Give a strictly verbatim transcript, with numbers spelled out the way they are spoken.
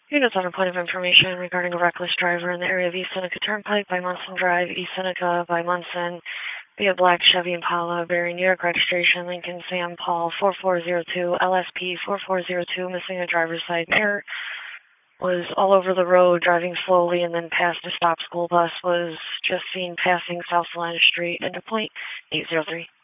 Units on a point of information regarding a reckless driver in the area of East Seneca Turnpike by Munson Drive, East Seneca by Munson, via black Chevy Impala, bearing New York registration, Lincoln Sam Paul four four zero two, L S P four four zero two, missing a driver's side mirror, was all over the road, driving slowly, and then passed a stop school bus, was just seen passing South Salina Street into point eight zero three.